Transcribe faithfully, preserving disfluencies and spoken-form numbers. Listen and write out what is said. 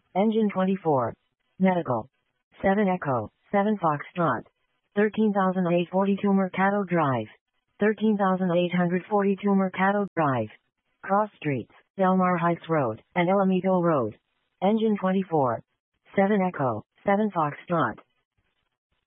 Engine twenty-four. Medical. seven Echo, seven Foxtrot. thirteen thousand eight hundred forty-two Mercado Drive. thirteen thousand eight hundred forty-two Mercado Drive. Cross Streets, Del Mar Heights Road, and El Amigo Road. Engine twenty-four. seven Echo, seven Foxtrot.